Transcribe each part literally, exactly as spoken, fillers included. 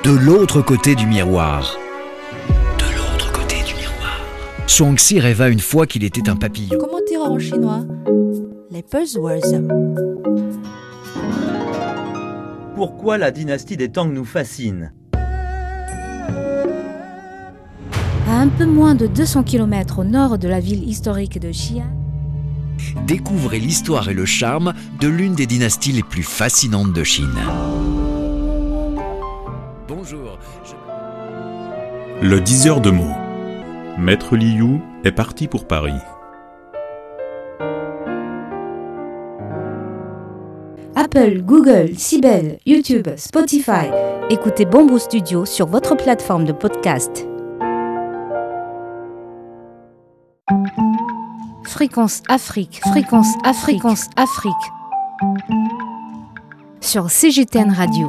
De l'autre côté du miroir. De l'autre côté du miroir. Shuangxi rêva une fois qu'il était un papillon. Comment dire en chinois? Les buzzwords. Pourquoi la dynastie des Tang nous fascine? À un peu moins de deux cents kilomètres au nord de la ville historique de Xi'an, Découvrez l'histoire et le charme de l'une des dynasties les plus fascinantes de Chine. Bonjour. Je... Le diseur de mots. Maître Liu est parti pour Paris. Apple, Google, Sibel, YouTube, Spotify. Écoutez Bamboo Studio sur votre plateforme de podcast. Fréquence Afrique, fréquence Afrique, fréquence Afrique. Sur C G T N Radio.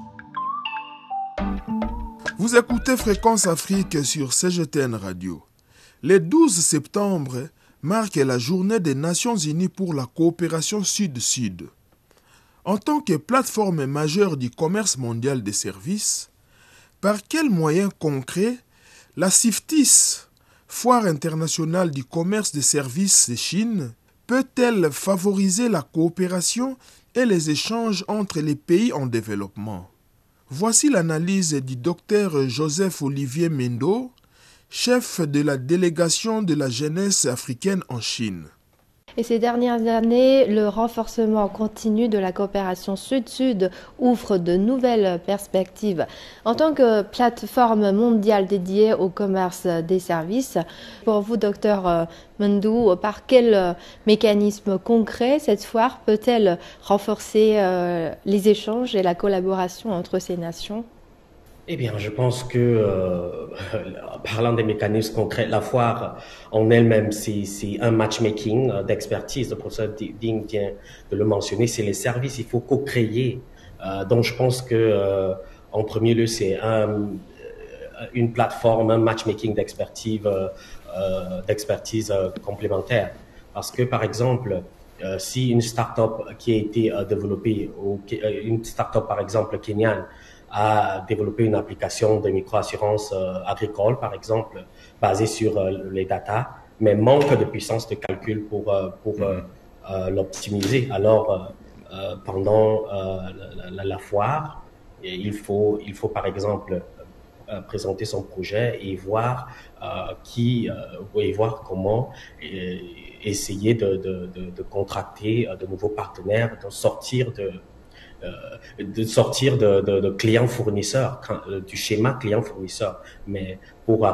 Vous écoutez Fréquence Afrique sur C G T N Radio. Le douze septembre marque la journée des Nations Unies pour la coopération Sud-Sud. En tant que plateforme majeure du commerce mondial des services, par quels moyens concrets la CIFTIS, Foire internationale du commerce des services de Chine, peut-elle favoriser la coopération et les échanges entre les pays en développement? Voici l'analyse du docteur Joseph-Olivier Mendo, chef de la délégation de la jeunesse africaine en Chine. Et ces dernières années, le renforcement continu de la coopération Sud-Sud ouvre de nouvelles perspectives. En tant que plateforme mondiale dédiée au commerce des services, pour vous, docteur Mendo, par quel mécanisme concret cette foire peut-elle renforcer les échanges et la collaboration entre ces nations ? Eh bien, je pense que, euh, parlant des mécanismes concrets, la foire en elle-même, c'est, c'est un matchmaking euh, d'expertise. Le professeur Ding vient de le mentionner, c'est les services, il faut co-créer. Euh, donc, je pense que, euh, en premier lieu, c'est un, une plateforme, un matchmaking d'expertise, euh, euh, d'expertise euh, complémentaire. Parce que, par exemple, euh, si une start-up qui a été euh, développée, ou une start-up, par exemple, kenyane, à développer une application de microassurance euh, agricole, par exemple, basée sur euh, les data, mais manque de puissance de calcul pour, euh, pour euh, euh, l'optimiser. Alors, euh, pendant euh, la, la, la foire, il faut, il faut par exemple euh, présenter son projet et voir euh, qui, euh, et voir comment euh, essayer de, de, de, de contracter de nouveaux partenaires, de sortir de Euh, de sortir de, de, de clients-fournisseurs, du schéma client-fournisseur, mais pour